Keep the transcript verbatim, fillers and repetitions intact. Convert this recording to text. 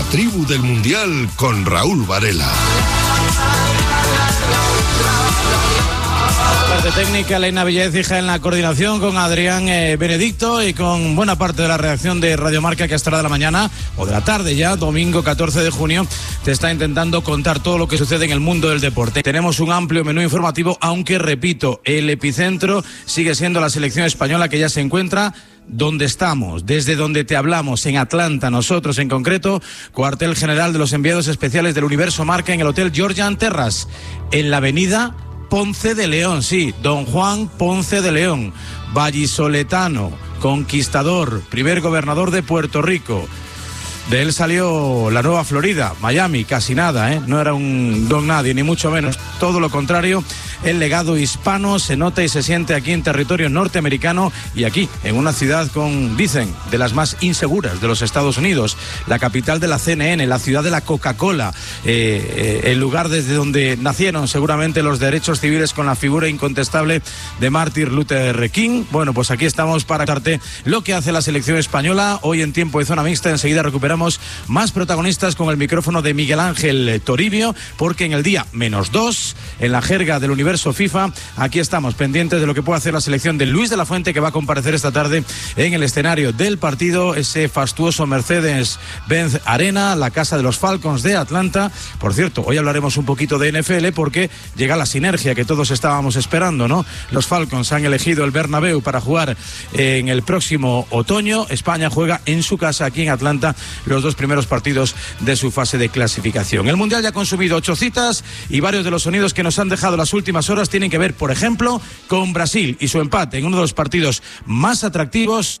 tribu del Mundial con Raúl Varela. Parte técnica, Elena Villaécija en la coordinación, con Adrián eh, Benedicto y con buena parte de la redacción de Radio Marca, que hasta la de la mañana o de la tarde ya, domingo catorce de junio, te está intentando contar todo lo que sucede en el mundo del deporte. Tenemos un amplio menú informativo, aunque repito, el epicentro sigue siendo la selección española, que ya se encuentra donde estamos, desde donde te hablamos, en Atlanta, nosotros en concreto, cuartel general de los enviados especiales del Universo Marca en el Hotel Georgian Terrace, en la avenida Ponce de León, sí, Don Juan Ponce de León, vallisoletano, conquistador, primer gobernador de Puerto Rico. De él salió la Nueva Florida, Miami, casi nada, ¿eh? No era un don nadie, ni mucho menos. Todo lo contrario, el legado hispano se nota y se siente aquí en territorio norteamericano y aquí, en una ciudad con, dicen, de las más inseguras de los Estados Unidos, la capital de la C N N, la ciudad de la Coca-Cola, eh, eh, el lugar desde donde nacieron seguramente los derechos civiles con la figura incontestable de Martin Luther King. Bueno, pues aquí estamos para contarte lo que hace la selección española. Hoy en tiempo de zona mixta, enseguida recuperamos más protagonistas con el micrófono de Miguel Ángel Toribio, porque en el día menos dos, en la jerga del universo FIFA, aquí estamos pendientes de lo que puede hacer la selección de Luis de la Fuente, que va a comparecer esta tarde en el escenario del partido, ese fastuoso Mercedes-Benz Arena, la casa de los Falcons de Atlanta. Por cierto, hoy hablaremos un poquito de N F L, porque llega la sinergia que todos estábamos esperando, ¿no? Los Falcons han elegido el Bernabéu para jugar en el próximo otoño. España juega en su casa, aquí en Atlanta, los dos primeros partidos de su fase de clasificación. El Mundial ya ha consumido ocho citas y varios de los sonidos que nos han dejado las últimas horas tienen que ver, por ejemplo, con Brasil y su empate en uno de los partidos más atractivos